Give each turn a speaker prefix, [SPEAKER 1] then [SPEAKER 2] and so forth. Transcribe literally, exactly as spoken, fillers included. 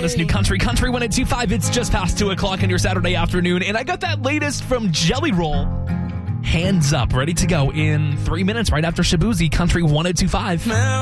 [SPEAKER 1] hottest new country. Country one oh two point five. It's just past two o'clock on your Saturday afternoon. And I got that latest from Jelly Roll. Hands Up, ready to go in three minutes right after Shabuzi. Country one oh two point five.